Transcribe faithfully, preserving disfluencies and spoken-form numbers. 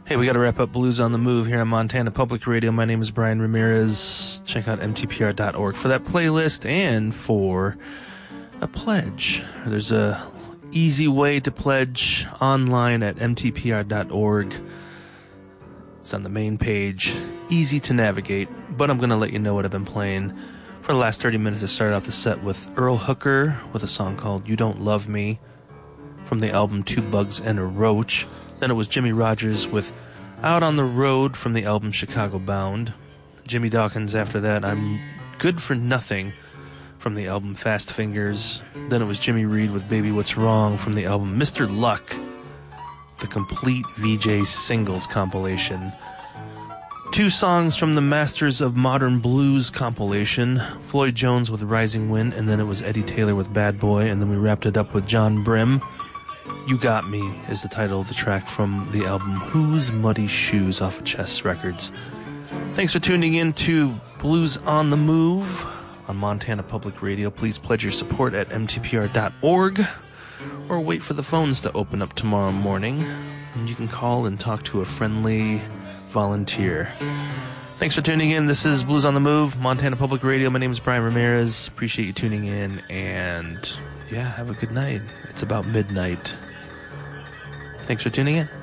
Hey, we got to wrap up Blues on the Move here on Montana Public Radio. My name is Brian Ramirez. Check out M T P R dot org for that playlist and for a pledge. There's a easy way to pledge online at M T P R dot org. It's on the main page. Easy to navigate, but I'm going to let you know what I've been playing for the last thirty minutes. I started off the set with Earl Hooker with a song called You Don't Love Me from the album Two Bugs and a Roach. Then it was Jimmy Rogers with Out on the Road from the album Chicago Bound. Jimmy Dawkins after that, I'm Good for Nothing from the album Fast Fingers. Then it was Jimmy Reed with Baby What's Wrong from the album Mister Luck, the complete V J singles compilation. Two songs from the Masters of Modern Blues compilation, Floyd Jones with Rising Wind, and then it was Eddie Taylor with Bad Boy, and then we wrapped it up with John Brim. You Got Me is the title of the track from the album Whose Muddy Shoes off of Chess Records. Thanks for tuning in to Blues on the Move on Montana Public Radio. Please pledge your support at M T P R dot org or wait for the phones to open up tomorrow morning, and you can call and talk to a friendly volunteer. Thanks for tuning in. This is Blues on the Move, Montana Public Radio. My name is Brian Ramirez. Appreciate you tuning in, and yeah, have a good night. It's about midnight. Thanks for tuning in.